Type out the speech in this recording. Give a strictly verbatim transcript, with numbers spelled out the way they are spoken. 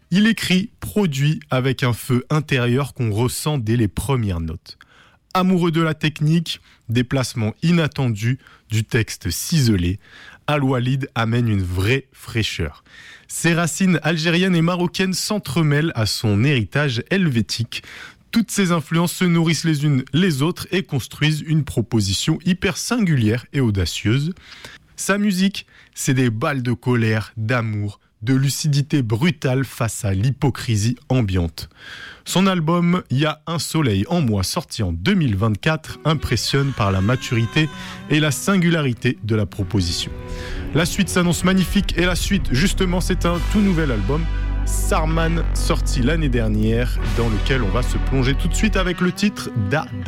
Il écrit, produit avec un feu intérieur qu'on ressent dès les premières notes. Amoureux de la technique, des placements inattendus, du texte ciselé, Al-Walid amène une vraie fraîcheur. Ses racines algériennes et marocaines s'entremêlent à son héritage helvétique. Toutes ces influences se nourrissent les unes les autres et construisent une proposition hyper singulière et audacieuse. Sa musique, c'est des balles de colère, d'amour, de lucidité brutale face à l'hypocrisie ambiante. Son album « Y a un soleil en moi » sorti en deux mille vingt-quatre impressionne par la maturité et la singularité de la proposition. La suite s'annonce magnifique et la suite justement c'est un tout nouvel album, Sarman, sorti l'année dernière, dans lequel on va se plonger tout de suite avec le titre « Dada ».